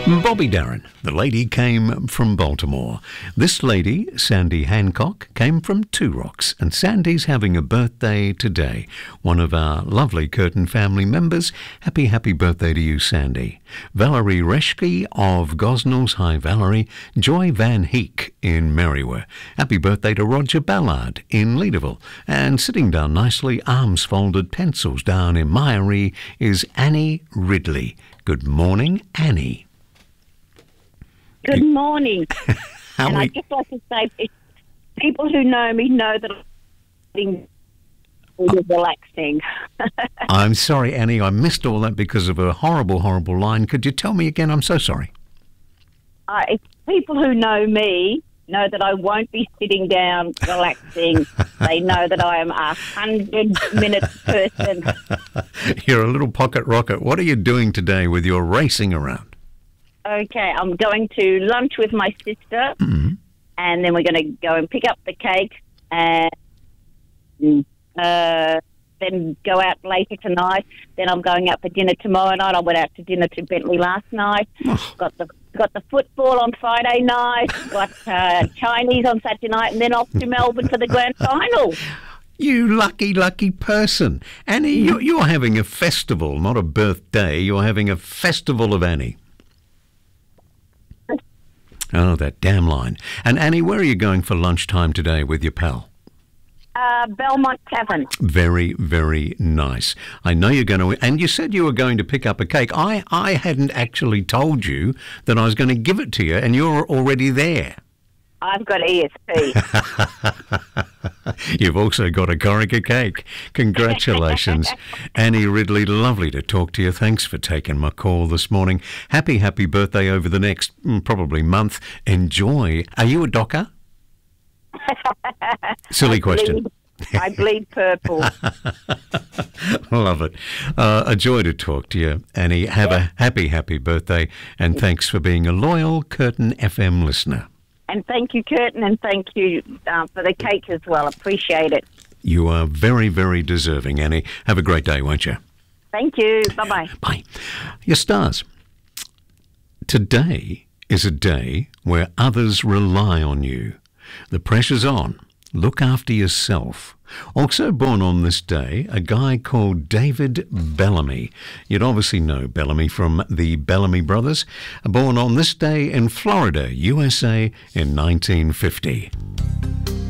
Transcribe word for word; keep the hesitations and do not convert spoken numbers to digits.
Bobby Darin. The lady came from Baltimore. This lady, Sandy Hancock, came from Two Rocks, and Sandy's having a birthday today. One of our lovely Curtin family members. Happy, happy birthday to you, Sandy. Valerie Reschke of Gosnells. Hi, Valerie. Joy Van Heek in Merriwer. Happy birthday to Roger Ballard in Leederville. And sitting down nicely, arms folded, pencils down in Myerie, is Annie Ridley. Good morning, Annie. Good morning. How and we... I'd just like to say, people who know me know that I'm relaxing. I'm sorry, Annie, I missed all that because of a horrible, horrible line. Could you tell me again? I'm so sorry. Uh, if people who know me know that I won't be sitting down relaxing. They know that I am a hundred-minute person. You're a little pocket rocket. What are you doing today with your racing around? Okay, I'm going to lunch with my sister, Mm-hmm. and then we're going to go and pick up the cake, and uh, then go out later tonight. Then I'm going out for dinner tomorrow night. I went out to dinner to Bentley last night. Oh. Got the got the football on Friday night. Got uh, Chinese on Saturday night, and then off to Melbourne for the grand final. You lucky, lucky person. Annie, you're, you're having a festival, not a birthday. You're having a festival of Annie. Oh, that damn line. And Annie, where are you going for lunchtime today with your pal? Uh, Belmont Tavern. Very, very nice. I know you're going to... And you said you were going to pick up a cake. I, I hadn't actually told you that I was going to give it to you, and you're already there. I've got E S P. You've also got a Corica cake. Congratulations. Annie Ridley, lovely to talk to you. Thanks for taking my call this morning. Happy, happy birthday over the next mm, probably month. Enjoy. Are you a docker? Silly I question. Bleed, I bleed purple. Love it. Uh, a joy to talk to you, Annie. Have Yeah. a happy, happy birthday, and thanks for being a loyal Curtin F M listener. And thank you, Curtin, and thank you uh, for the cake as well. Appreciate it. You are very, very deserving, Annie. Have a great day, won't you? Thank you. Bye-bye. Bye. Your stars. Today is a day where others rely on you. The pressure's on. Look after yourself. Also born on this day, a guy called David Bellamy. You'd obviously know Bellamy from the Bellamy Brothers. Born on this day in Florida, U S A in nineteen fifty.